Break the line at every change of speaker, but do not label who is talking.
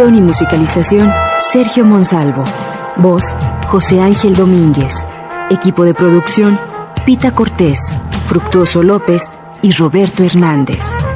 Guión y musicalización, Sergio Monsalvo. Voz, José Ángel Domínguez. Equipo de producción, Pita Cortés, Fructuoso López y Roberto Hernández.